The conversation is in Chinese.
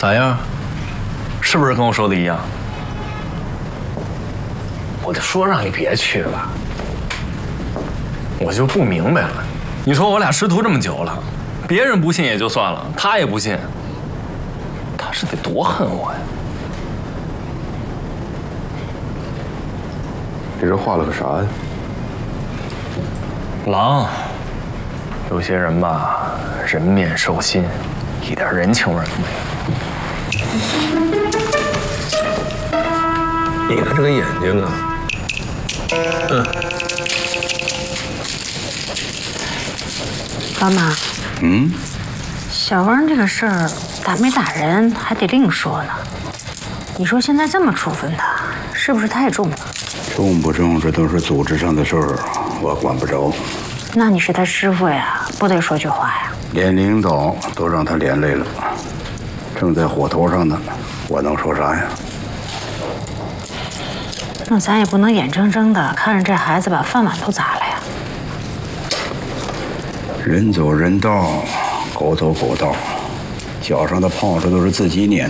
咋样？是不是跟我说的一样？我就说让你别去了，我就不明白了。你说我俩师徒这么久了，别人不信也就算了，他也不信，他是得多恨我呀！ 你这画了个啥呀？ 狼，有些人吧，人面兽心，一点人情味都没有。 你看这个眼睛啊， 老马，小汪这个事儿打没打人还得另说呢。你说现在这么处分他，是不是太重了？ 重不重，这都是组织上的事儿，我管不着。 那你是他师傅呀，不得说句话呀？ 连领导都让他连累了，正在火头上呢，我能说啥呀？ 那咱也不能眼睁睁的看着这孩子把饭碗都砸了呀。 人走人道，狗走狗道，脚上的泡子都是自己撵